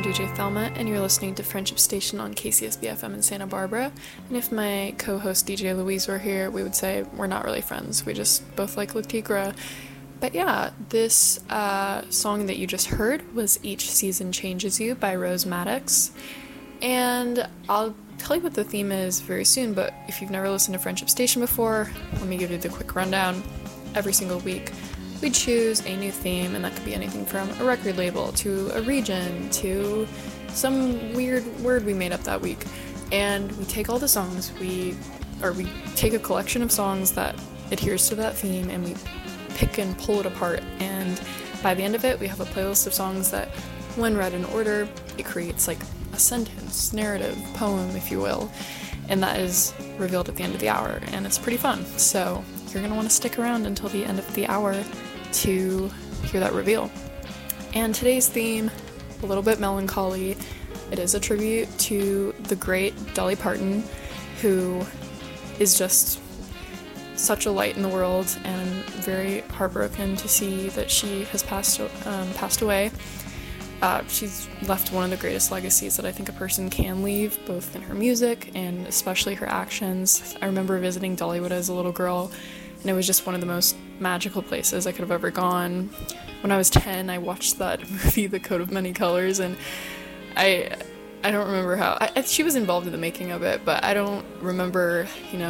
DJ Thelma, and you're listening to Friendship Station on KCSB-FM in Santa Barbara. And if my co-host DJ Louise were here, we would say we're not really friends. We just both like Latigra. But yeah, this song that you just heard was Each Season Changes You by Rose Maddox. And I'll tell you what the theme is very soon, but if you've never listened to Friendship Station before, let me give you the quick rundown. Every single week, we choose a new theme, and that could be anything from a record label to a region to some weird word we made up that week. And we take all the songs, we take a collection of songs that adheres to that theme, and we pick and pull it apart. And by the end of it, we have a playlist of songs that, when read in order, it creates like a sentence, narrative, poem, if you will. And that is revealed at the end of the hour, and it's pretty fun. So you're going to want to stick around until the end of the hour to hear that reveal. And today's theme, a little bit melancholy. It is a tribute to the great Dolly Parton, who is just such a light in the world, and I'm very heartbroken to see that she has passed away. She's left one of the greatest legacies that I think a person can leave, both in her music and especially her actions. I remember visiting Dollywood as a little girl, and it was just one of the most magical places I could have ever gone. When I was 10, I watched that movie, The Coat of Many Colors, and I don't remember how... she was involved in the making of it, but I don't remember,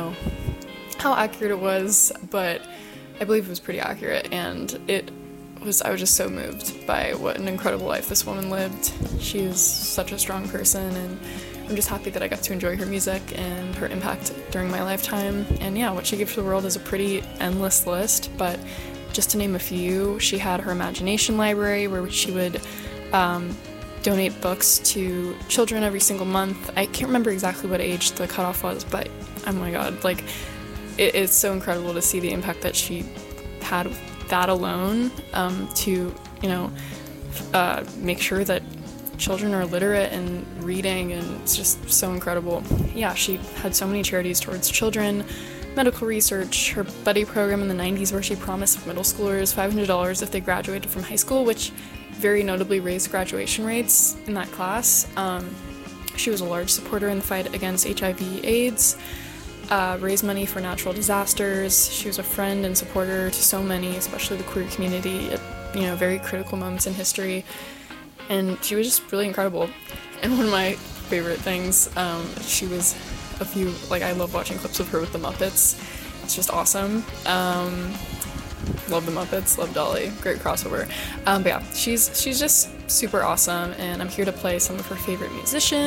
how accurate it was, but I believe it was pretty accurate, and I was just so moved by what an incredible life this woman lived. She is such a strong person, and I'm just happy that I got to enjoy her music and her impact during my lifetime. And yeah, what she gave to the world is a pretty endless list, but just to name a few, she had her Imagination Library, where she would donate books to children every single month. I can't remember exactly what age the cutoff was, but oh my god, it's so incredible to see the impact that she had with that alone, to make sure that children are literate and reading, and it's just so incredible. Yeah, she had so many charities towards children, medical research, her buddy program in the 90s where she promised middle schoolers $500 if they graduated from high school, which very notably raised graduation rates in that class. She was a large supporter in the fight against HIV/AIDS, raised money for natural disasters. She was a friend and supporter to so many, especially the queer community, at very critical moments in history. And she was just really incredible. And one of my favorite things, she was I love watching clips of her with the Muppets. It's just awesome. Love the Muppets, love Dolly, great crossover. But yeah, she's just super awesome, and I'm here to play some of her favorite musicians.